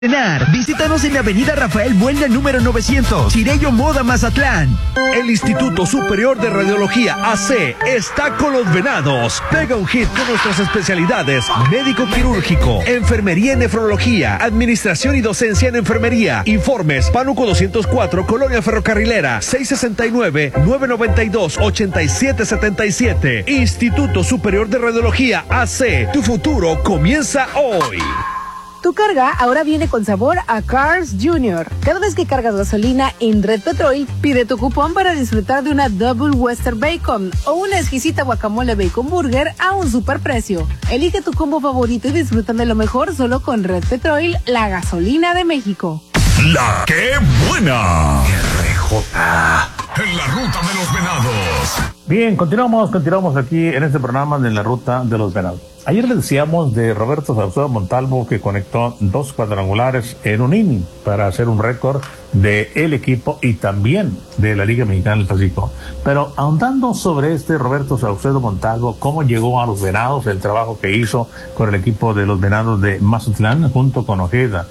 Visítanos en la avenida Rafael Buelna número 900, Cirello Moda, Mazatlán. El Instituto Superior de Radiología AC está con los venados. Pega un hit con nuestras especialidades: médico quirúrgico, enfermería y nefrología, administración y docencia en enfermería. Informes: Pánuco 204, Colonia Ferrocarrilera, 669-992-8777. Instituto Superior de Radiología AC. Tu futuro comienza hoy. Tu carga ahora viene con sabor a Cars Jr. Cada vez que cargas gasolina en Red Petrol, pide tu cupón para disfrutar de una Double Western Bacon o una exquisita guacamole bacon burger a un superprecio. Elige tu combo favorito y disfruta de lo mejor solo con Red Petrol, la gasolina de México. ¡La qué buena! RJ. En la ruta de los venados. Bien, continuamos aquí en este programa de la ruta de los venados. Ayer les decíamos de Roberto Saucedo Montalvo, que conectó 2 cuadrangulares en un inning para hacer un récord del equipo y también de la Liga Mexicana del Pacífico. Pero ahondando sobre Roberto Saucedo Montalvo, cómo llegó a los Venados, el trabajo que hizo con el equipo de los Venados de Mazatlán junto con Ojeda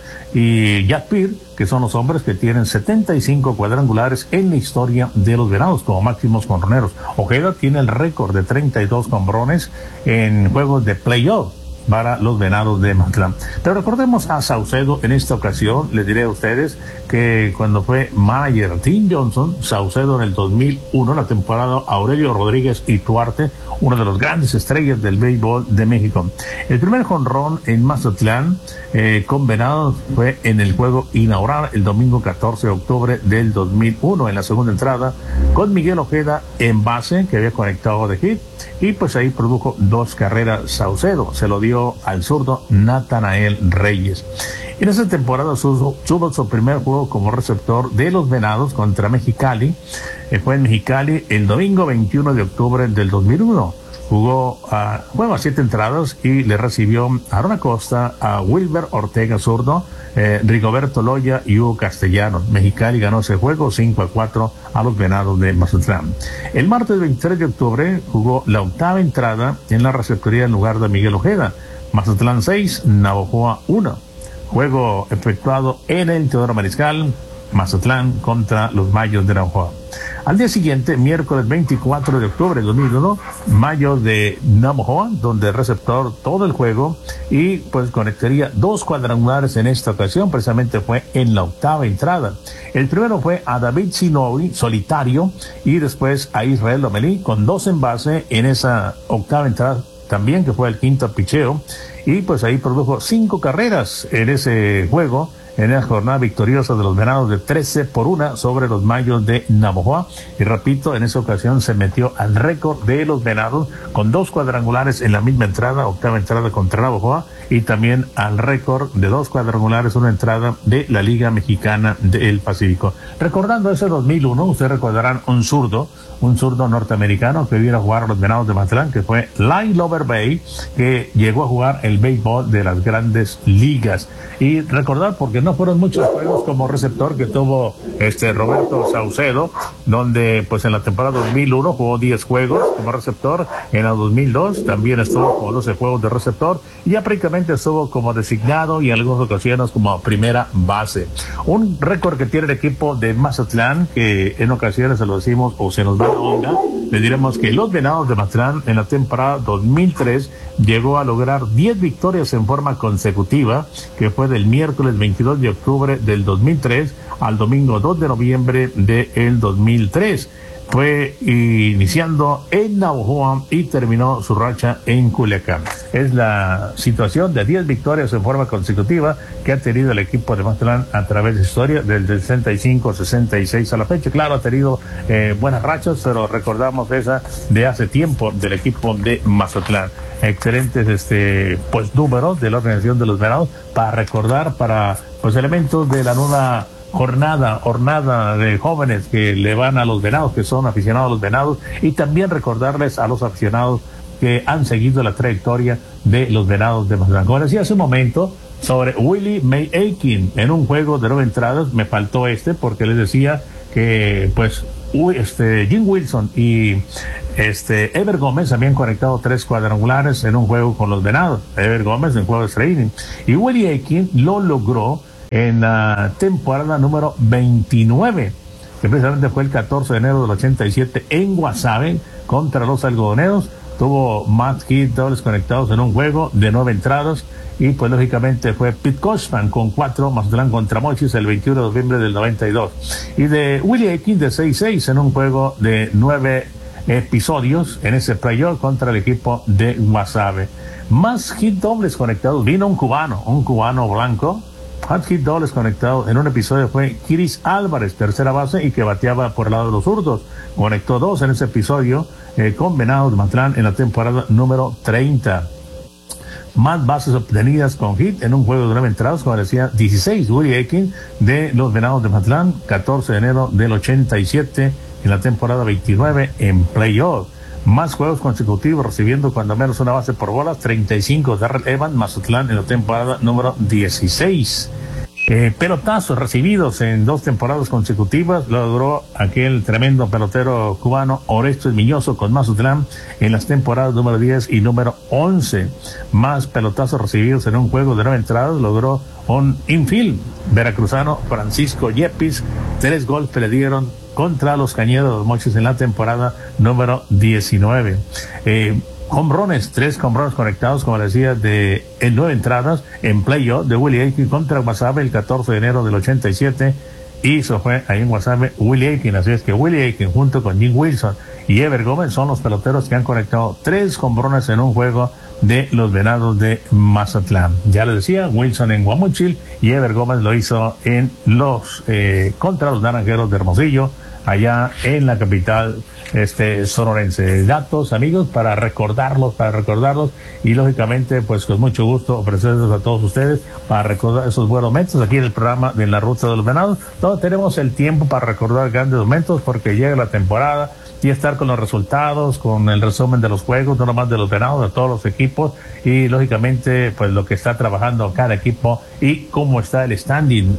y Jack Peer, que son los hombres que tienen 75 cuadrangulares en la historia de los Venados como máximos jonroneros. Ojeda tiene el récord de 32 jonrones en juegos de playoff para los Venados de Mazatlán. Pero recordemos a Saucedo en esta ocasión. Les diré a ustedes que cuando fue manager Tim Johnson, Saucedo en el 2001, la temporada Aurelio Rodríguez y Tuarte, uno de los grandes estrellas del béisbol de México. El primer jonrón en Mazatlán con Venados fue en el juego inaugural el domingo 14 de octubre del 2001, en la segunda entrada, con Miguel Ojeda en base, que había conectado de hit, y pues ahí produjo 2 carreras Saucedo. Se lo dio al zurdo Natanael Reyes. En esa temporada tuvo su primer juego como receptor de los Venados contra Mexicali. Fue en Mexicali el domingo 21 de octubre del 2001. Jugó a 7 entradas y le recibió a Aaron Acosta, a Wilber Ortega zurdo, Rigoberto Loya y Hugo Castellanos. Mexicali ganó ese juego 5-4 a los Venados de Mazatlán. El martes 23 de octubre jugó la 8ª entrada en la receptoría en lugar de Miguel Ojeda. Mazatlán 6, Navojoa 1. Juego efectuado en el Teodoro Mariscal, Mazatlán contra los Mayos de Navojoa. Al día siguiente, miércoles 24 de octubre de 2001, Mayos de Navojoa, donde el receptor todo el juego y pues conectaría 2 cuadrangulares en esta ocasión. Precisamente fue en la 8ª entrada. El primero fue a David Sinovi, solitario, y después a Israel Lomelí con 2 en base en esa 8ª entrada también, que fue el 5º picheo, y pues ahí produjo 5 carreras en ese juego, en la jornada victoriosa de los Venados de 13-1 sobre los Mayos de Navojoa. Y repito, en esa ocasión se metió al récord de los Venados con 2 cuadrangulares en la misma entrada, 8ª entrada contra Navojoa, y también al récord de 2 cuadrangulares, una entrada de la Liga Mexicana del Pacífico. Recordando ese 2001, ustedes recordarán un zurdo norteamericano que vino a jugar a los Venados de Mazatlán, que fue Line Lover Bay, que llegó a jugar el béisbol de las grandes ligas. Y recordar, porque no fueron muchos juegos como receptor que tuvo Roberto Saucedo, donde pues en la temporada 2001 jugó 10 juegos como receptor, en la 2002 también estuvo con 12 juegos de receptor, y ya prácticamente estuvo como designado y en algunas ocasiones como primera base. Un récord que tiene el equipo de Mazatlán, que en ocasiones se lo decimos o se nos va la onda, le diremos que los Venados de Mazatlán en la temporada 2003 llegó a lograr 10 victorias en forma consecutiva, que fue del miércoles 22 de octubre del 2003 al domingo 2 de noviembre del 2003. Fue iniciando en Navojoa y terminó su racha en Culiacán. Es la situación de 10 victorias en forma consecutiva que ha tenido el equipo de Mazatlán a través de su historia, del 65-66 a la fecha. Claro, ha tenido buenas rachas, pero recordamos esa de hace tiempo del equipo de Mazatlán. Excelentes pues números de la organización de los Venados para recordar, para pues elementos de la nueva jornada de jóvenes que le van a los Venados, que son aficionados a los Venados, y también recordarles a los aficionados que han seguido la trayectoria de los Venados de Mazatlán. Como decía hace un momento sobre Willie May Aiken en un juego de 9 entradas, me faltó porque les decía que pues Jim Wilson y Ever Gómez habían conectado 3 cuadrangulares en un juego con los Venados. Ever Gómez en juego de trading, y Willie Aiken lo logró en la temporada número 29, que precisamente fue el 14 de enero del 87 en Guasave contra los algodoneros. Tuvo más hit dobles conectados en un juego de 9 entradas, y pues lógicamente fue Pete Koshman con 4, Mazatlán contra Mochis el 21 de noviembre del 92, y de Willie Aiken de 6-6 en un juego de 9 episodios en ese playoff contra el equipo de Guasave. Más hit dobles conectados, vino un cubano blanco. Hot hit dobles conectados en un episodio fue Kiris Álvarez, tercera base, y que bateaba por el lado de los zurdos. Conectó 2 en ese episodio con Venados de Mazatlán en la temporada número 30. Más bases obtenidas con hit en un juego de 9 entradas, como decía, 16, Willie Aiken de los Venados de Mazatlán, 14 de enero del 87 en la temporada 29 en playoff. Más juegos consecutivos recibiendo cuando menos una base por bolas, 35, Darrell Evans, Mazatlán en la temporada número 16. Pelotazos recibidos en 2 temporadas consecutivas logró aquel tremendo pelotero cubano Orestes Miñoso con Mazatlán en las temporadas número 10 y número 11. Más pelotazos recibidos en un juego de 9 entradas logró un infield veracruzano Francisco Yepis. 3 golpes le dieron contra los Cañeros de los Mochis en la temporada número 19. Hombrones, 3 hombrones conectados, como les decía, en 9 entradas en playoff de Willie Aiken contra Guasave el 14 de enero del 87, y eso fue ahí en Guasave Willie Aiken. Así es que Willie Aiken junto con Jim Wilson y Ever Gómez son los peloteros que han conectado 3 hombrones en un juego de los Venados de Mazatlán. Ya les decía, Wilson en Guamuchil y Ever Gómez lo hizo en contra los Naranjeros de Hermosillo, allá en la capital sonorense. Datos, amigos, para recordarlos, y lógicamente pues con mucho gusto ofrecerlos a todos ustedes para recordar esos buenos momentos aquí en el programa de La Ruta de los Venados. Todos tenemos el tiempo para recordar grandes momentos porque llega la temporada y estar con los resultados, con el resumen de los juegos, no nomás de los Venados, de todos los equipos, y lógicamente pues lo que está trabajando cada equipo y cómo está el standing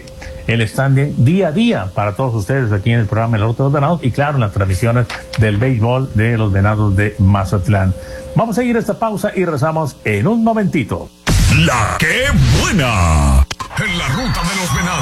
día a día para todos ustedes aquí en el programa de La Ruta de los Venados, y claro, en las transmisiones del béisbol de los Venados de Mazatlán. Vamos a seguir esta pausa y regresamos en un momentito. La que buena en La Ruta de los Venados.